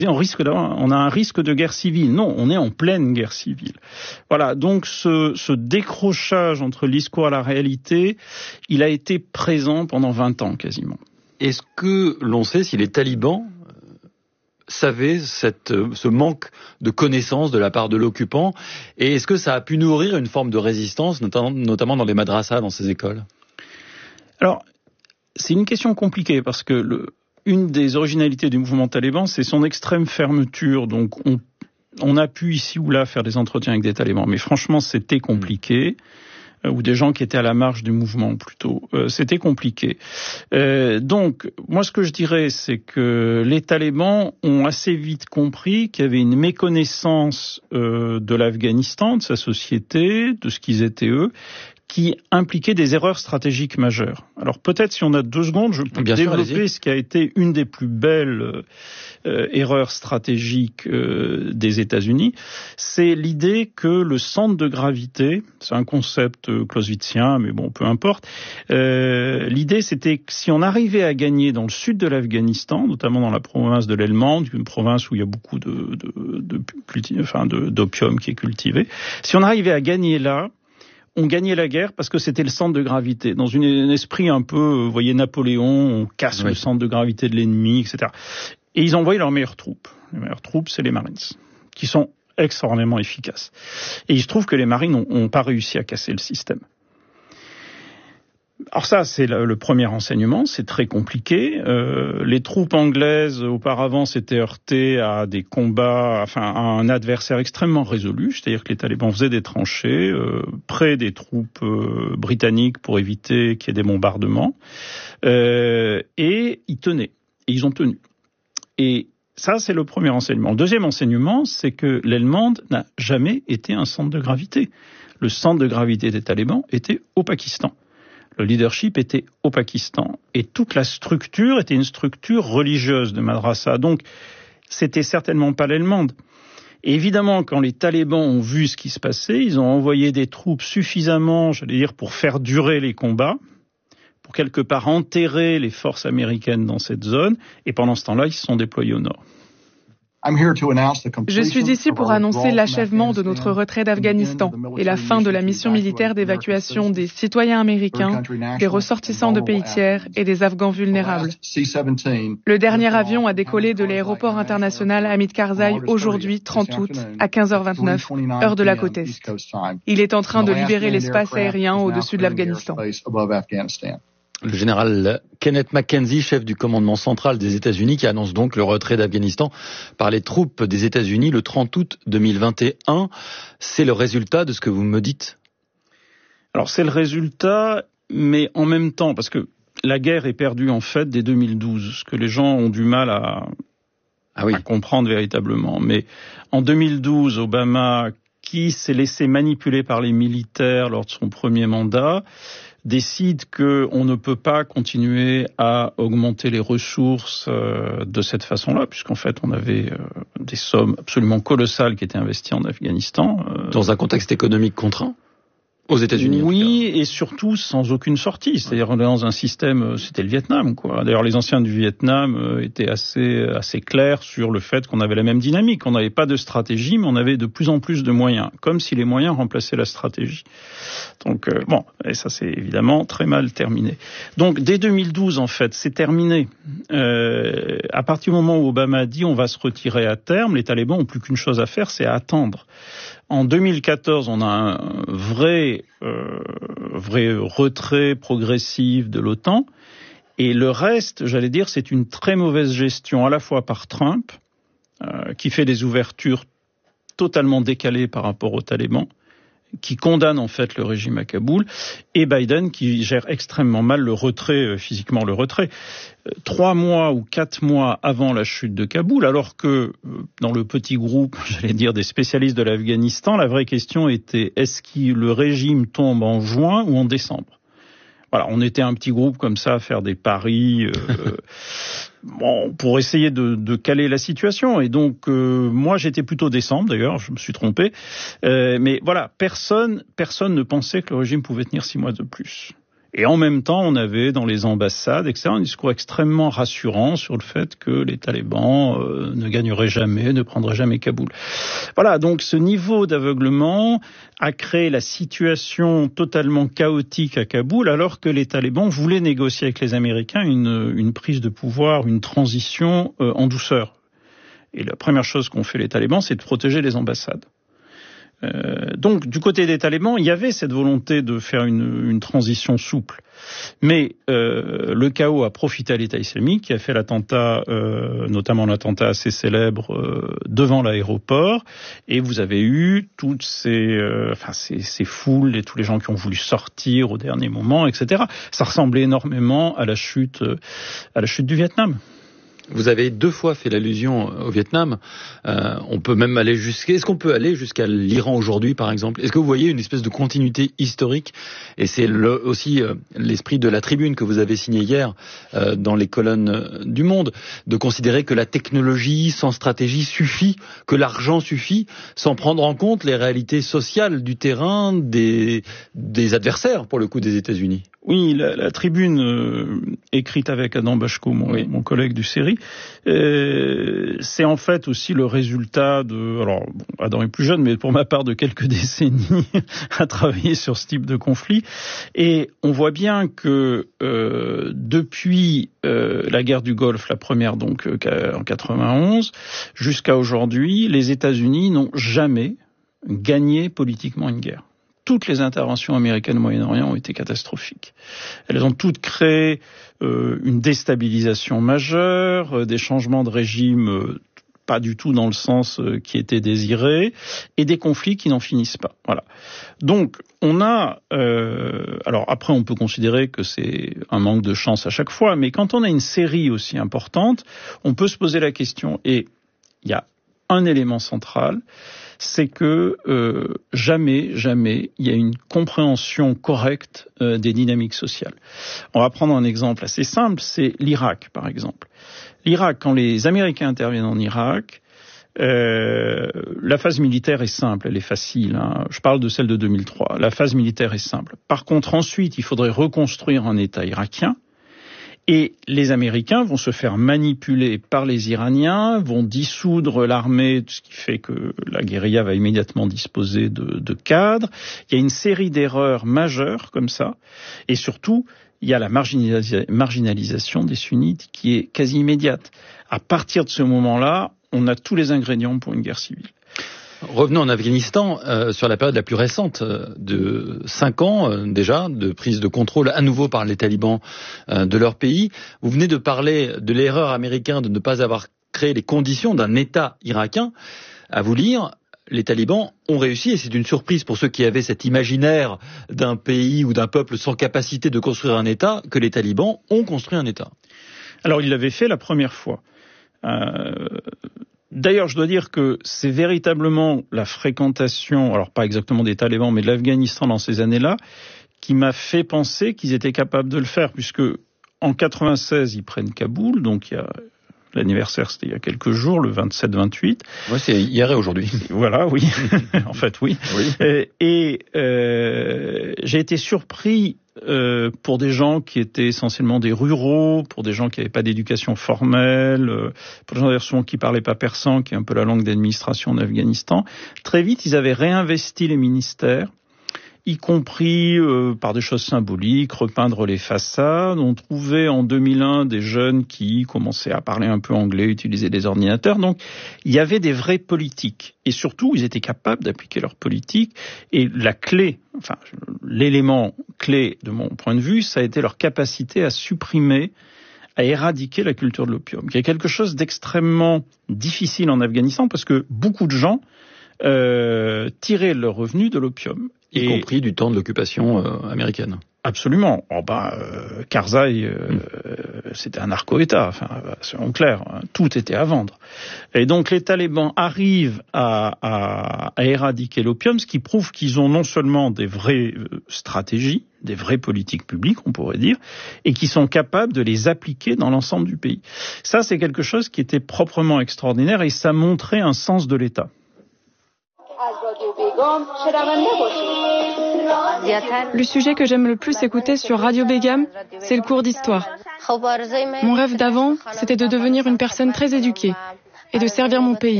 On a un risque de guerre civile. Non, on est en pleine guerre civile. Voilà, donc ce décrochage entre le discours et la réalité, il a été présent pendant 20 ans quasiment. Est-ce que l'on sait si les talibans savaient ce manque de connaissances de la part de l'occupant, et est-ce que ça a pu nourrir une forme de résistance, notamment dans les madrasas, dans ces écoles ? Alors, c'est une question compliquée parce que une des originalités du mouvement taliban, c'est son extrême fermeture. Donc, on a pu ici ou là faire des entretiens avec des talibans, mais franchement, c'était compliqué. Ou des gens qui étaient à la marge du mouvement plutôt. C'était compliqué. Donc, moi, ce que je dirais, c'est que les talibans ont assez vite compris qu'il y avait une méconnaissance de l'Afghanistan, de sa société, de ce qu'ils étaient eux, qui impliquait des erreurs stratégiques majeures. Alors peut-être si on a 2 secondes, je peux développer ce qui a été une des plus belles erreurs stratégiques des États-Unis. C'est l'idée que le centre de gravité, c'est un concept clausewitzien, mais bon, peu importe. L'idée, c'était que si on arrivait à gagner dans le sud de l'Afghanistan, notamment dans la province de l'Helmand, une province où il y a beaucoup d'opium qui est cultivé, si on arrivait à gagner là, on gagnait la guerre parce que c'était le centre de gravité. Dans un esprit un peu, vous voyez, Napoléon, on casse le centre de gravité de l'ennemi, etc. Et ils envoyaient leurs meilleures troupes. Les meilleures troupes, c'est les Marines, qui sont extraordinairement efficaces. Et il se trouve que les Marines n'ont pas réussi à casser le système. Alors ça, c'est le premier enseignement, c'est très compliqué. Les troupes anglaises, auparavant, s'étaient heurtées à des combats, à un adversaire extrêmement résolu, c'est-à-dire que les talibans faisaient des tranchées près des troupes britanniques pour éviter qu'il y ait des bombardements, et ils tenaient, et ils ont tenu. Et ça, c'est le premier enseignement. Le deuxième enseignement, c'est que l'Helmand n'a jamais été un centre de gravité. Le centre de gravité des talibans était au Pakistan. Le leadership était au Pakistan et toute la structure était une structure religieuse de madrasa. Donc, c'était certainement pas l'Helmand. Et évidemment, quand les talibans ont vu ce qui se passait, ils ont envoyé des troupes suffisamment, pour faire durer les combats, pour quelque part enterrer les forces américaines dans cette zone. Et pendant ce temps-là, ils se sont déployés au nord. Je suis ici pour annoncer l'achèvement de notre retrait d'Afghanistan et la fin de la mission militaire d'évacuation des citoyens américains, des ressortissants de pays tiers et des Afghans vulnérables. Le dernier avion a décollé de l'aéroport international Hamid Karzai aujourd'hui, 30 août, à 15h29, heure de la côte Est. Il est en train de libérer l'espace aérien au-dessus de l'Afghanistan. Le général Kenneth McKenzie, chef du commandement central des États-Unis, qui annonce donc le retrait d'Afghanistan par les troupes des États-Unis le 30 août 2021. C'est le résultat de ce que vous me dites ? Alors c'est le résultat, mais en même temps, parce que la guerre est perdue en fait dès 2012, ce que les gens ont du mal à comprendre véritablement. Mais en 2012, Obama, qui s'est laissé manipuler par les militaires lors de son premier mandat, décide qu'on ne peut pas continuer à augmenter les ressources de cette façon-là, puisqu'en fait, on avait des sommes absolument colossales qui étaient investies en Afghanistan. Dans un contexte économique contraint ? Aux États-Unis. Oui, et surtout sans aucune sortie. C'est-à-dire dans un système, c'était le Vietnam, quoi. D'ailleurs, les anciens du Vietnam étaient assez clairs sur le fait qu'on avait la même dynamique. On n'avait pas de stratégie, mais on avait de plus en plus de moyens, comme si les moyens remplaçaient la stratégie. Donc et ça c'est évidemment très mal terminé. Donc dès 2012, en fait, c'est terminé. À partir du moment où Obama a dit on va se retirer à terme, les talibans ont plus qu'une chose à faire, c'est à attendre. En 2014, on a un vrai retrait progressif de l'OTAN. Et le reste, j'allais dire, c'est une très mauvaise gestion à la fois par Trump, qui fait des ouvertures totalement décalées par rapport aux talibans, qui condamne en fait le régime à Kaboul, et Biden qui gère extrêmement mal le retrait, physiquement le retrait. 3 mois ou 4 mois avant la chute de Kaboul, alors que dans le petit groupe, j'allais dire, des spécialistes de l'Afghanistan, la vraie question était est-ce que le régime tombe en juin ou en décembre ? Voilà, on était un petit groupe comme ça à faire des paris pour essayer de caler la situation. Et donc, moi, j'étais plutôt décembre, d'ailleurs, je me suis trompé. Mais voilà, personne ne pensait que le régime pouvait tenir 6 mois de plus. Et en même temps, on avait dans les ambassades, etc., un discours extrêmement rassurant sur le fait que les talibans ne gagneraient jamais, ne prendraient jamais Kaboul. Voilà, donc ce niveau d'aveuglement a créé la situation totalement chaotique à Kaboul, alors que les talibans voulaient négocier avec les Américains une prise de pouvoir, une transition en douceur. Et la première chose qu'ont fait les talibans, c'est de protéger les ambassades. Donc, du côté des talibans, il y avait cette volonté de faire une transition souple. Mais le chaos a profité à l'État islamique, qui a fait l'attentat, notamment l'attentat assez célèbre devant l'aéroport. Et vous avez eu toutes ces foules et tous les gens qui ont voulu sortir au dernier moment, etc. Ça ressemblait énormément à la chute du Vietnam. Vous avez 2 fois fait l'allusion au Vietnam. On peut même aller est-ce qu'on peut aller jusqu'à l'Iran aujourd'hui, par exemple? Est-ce que vous voyez une espèce de continuité historique? Et c'est aussi l'esprit de la tribune que vous avez signée hier dans les colonnes du Monde, de considérer que la technologie sans stratégie suffit, que l'argent suffit, sans prendre en compte les réalités sociales du terrain des adversaires, pour le coup, des États-Unis. Oui, la tribune écrite avec Adam Bashko, mon collègue du série, c'est en fait aussi le résultat Adam est plus jeune, mais pour ma part de quelques décennies à travailler sur ce type de conflit. Et on voit bien que depuis la guerre du Golfe, la première donc en 91, jusqu'à aujourd'hui, les États-Unis n'ont jamais gagné politiquement une guerre. Toutes les interventions américaines au Moyen-Orient ont été catastrophiques. Elles ont toutes créé une déstabilisation majeure, des changements de régime pas du tout dans le sens qui était désiré, et des conflits qui n'en finissent pas. Voilà. Donc, on a... alors après, on peut considérer que c'est un manque de chance à chaque fois, mais quand on a une série aussi importante, on peut se poser la question. Et il y a un élément central, c'est que jamais il y a une compréhension correcte des dynamiques sociales. On va prendre un exemple assez simple, c'est l'Irak, par exemple. L'Irak, quand les Américains interviennent en Irak, la phase militaire est simple, elle est facile. Je parle de celle de 2003. La phase militaire est simple. Par contre, ensuite, il faudrait reconstruire un État irakien. Et les Américains vont se faire manipuler par les Iraniens, vont dissoudre l'armée, ce qui fait que la guérilla va immédiatement disposer de cadres. Il y a une série d'erreurs majeures comme ça. Et surtout, il y a la marginalisation des sunnites qui est quasi immédiate. À partir de ce moment-là, on a tous les ingrédients pour une guerre civile. Revenons en Afghanistan sur la période la plus récente de 5 ans déjà de prise de contrôle à nouveau par les talibans de leur pays. Vous venez de parler de l'erreur américaine de ne pas avoir créé les conditions d'un État irakien. À vous lire, les talibans ont réussi, et c'est une surprise pour ceux qui avaient cet imaginaire d'un pays ou d'un peuple sans capacité de construire un État, que les talibans ont construit un État. Alors ils l'avaient fait la première fois. D'ailleurs, je dois dire que c'est véritablement la fréquentation, alors pas exactement des talibans, mais de l'Afghanistan dans ces années-là, qui m'a fait penser qu'ils étaient capables de le faire, puisque en 96, ils prennent Kaboul, donc il y a l'anniversaire, c'était il y a quelques jours, le 27-28. Ouais, c'est hier et aujourd'hui. Voilà, oui. En fait, oui. Et j'ai été surpris pour des gens qui étaient essentiellement des ruraux, pour des gens qui n'avaient pas d'éducation formelle, pour des gens qui parlaient pas persan, qui est un peu la langue d'administration en Afghanistan. Très vite, ils avaient réinvesti les ministères, y compris par des choses symboliques, repeindre les façades. On trouvait en 2001 des jeunes qui commençaient à parler un peu anglais, utiliser des ordinateurs. Donc, il y avait des vraies politiques. Et surtout, ils étaient capables d'appliquer leurs politiques. Et la clé, enfin, l'élément clé de mon point de vue, ça a été leur capacité à supprimer, à éradiquer la culture de l'opium, qui est quelque chose d'extrêmement difficile en Afghanistan, parce que beaucoup de gens tiraient leurs revenus de l'opium. Y compris du temps de l'occupation américaine. Absolument. Karzai, c'était un narco-État, enfin, soyons clairs, tout était à vendre. Et donc les talibans arrivent à éradiquer l'opium, ce qui prouve qu'ils ont non seulement des vraies stratégies, des vraies politiques publiques, on pourrait dire, et qui sont capables de les appliquer dans l'ensemble du pays. Ça, c'est quelque chose qui était proprement extraordinaire, et ça montrait un sens de l'État. Le sujet que j'aime le plus écouter sur Radio Begum, c'est le cours d'histoire. Mon rêve d'avant, c'était de devenir une personne très éduquée et de servir mon pays.